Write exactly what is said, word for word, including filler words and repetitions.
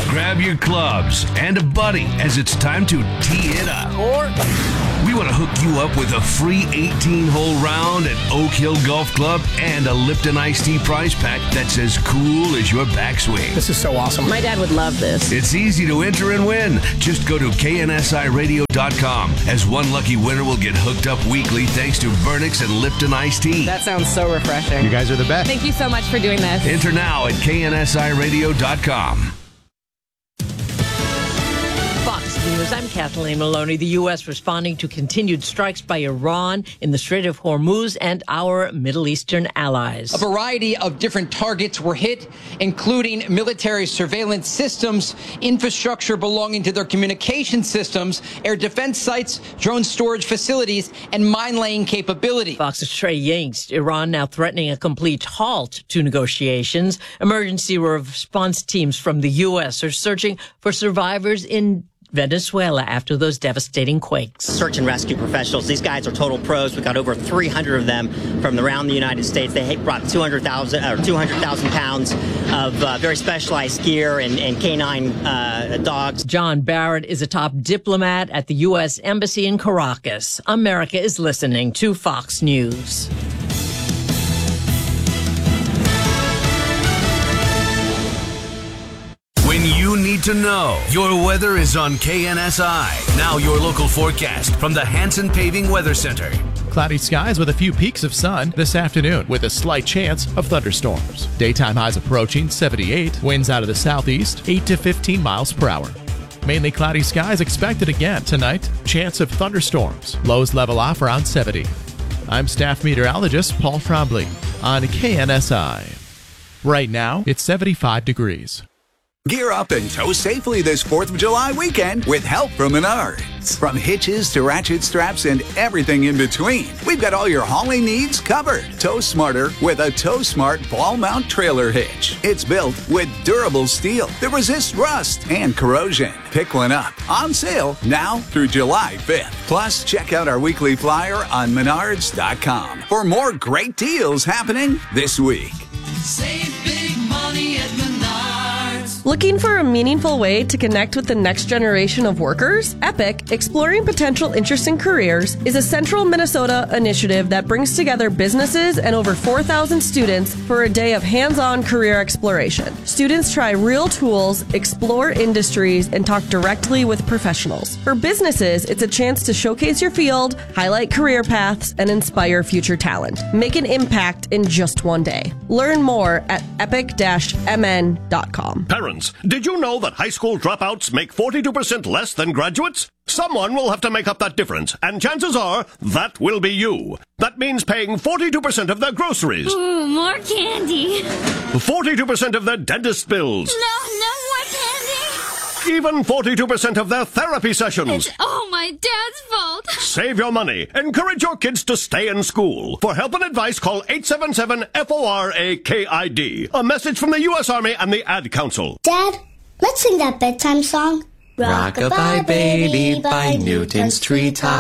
grab your clubs and a buddy as it's time to tee it up. Or we want to hook you up with a free eighteen-hole round at Oak Hill Golf Club and a Lipton Iced Tea prize pack that's as cool as your backswing. This is so awesome. My dad would love this. It's easy to enter and win. Just go to K N S I radio dot com, as one lucky winner will get hooked up weekly thanks to Vernix and Lipton Iced Tea. That sounds so refreshing. You guys are the best. Thank you so much for doing this. Enter now at K N S I radio dot com. Fox News, I'm Kathleen Maloney. The U S responding to continued strikes by Iran in the Strait of Hormuz and our Middle Eastern allies. A variety of different targets were hit, including military surveillance systems, infrastructure belonging to their communication systems, air defense sites, drone storage facilities, and mine-laying capability. Fox's Trey Yingst, Iran now threatening a complete halt to negotiations. Emergency response teams from the U S are searching for survivors in Venezuela after those devastating quakes. Search and rescue professionals. These guys are total pros. We've got over three hundred of them from around the United States. They brought two hundred thousand or two hundred thousand pounds of uh, very specialized gear and, and canine uh, dogs. John Barrett is a top diplomat at the U S Embassy in Caracas. America is listening to Fox News. When you need to know, your weather is on K N S I. Now your local forecast from the Hanson Paving Weather Center. Cloudy skies with a few peaks of sun this afternoon with a slight chance of thunderstorms. Daytime highs approaching seventy-eight, winds out of the southeast, eight to fifteen miles per hour. Mainly cloudy skies expected again tonight, chance of thunderstorms. Lows level off around seventy. I'm staff meteorologist Paul Trombley on K N S I. Right now, it's seventy-five degrees. Gear up and tow safely this fourth of July weekend with help from Menards. From hitches to ratchet straps and everything in between, we've got all your hauling needs covered. Tow smarter with a Tow Smart ball mount trailer hitch. It's built with durable steel that resists rust and corrosion. Pick one up. On sale now through July fifth. Plus, check out our weekly flyer on menards dot com for more great deals happening this week. Save big money at Menards. Looking for a meaningful way to connect with the next generation of workers? EPIC, Exploring Potential Interesting Careers, is a central Minnesota initiative that brings together businesses and over four thousand students for a day of hands-on career exploration. Students try real tools, explore industries, and talk directly with professionals. For businesses, it's a chance to showcase your field, highlight career paths, and inspire future talent. Make an impact in just one day. Learn more at epic dash m n dot com. Parents, did you know that high school dropouts make forty-two percent less than graduates? Someone will have to make up that difference, and chances are that will be you. That means paying forty-two percent of their groceries. Ooh, more candy. forty-two percent of their dentist bills. No, no more candy. Even forty-two percent of their therapy sessions. It's all my dad's fault. Save your money. Encourage your kids to stay in school. For help and advice, call eight seven seven F O R A K I D. A message from the U S Army and the Ad Council. Dad, let's sing that bedtime song. Rock-a-bye baby by Newton's Treetop.